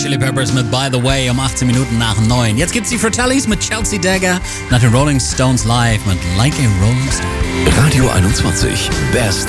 Chili Peppers mit By the Way um 18 Minuten nach 9. Jetzt gibt's die Fratellis mit Chelsea Dagger, nach den Rolling Stones live mit Like a Rolling Stone. Radio 21, Best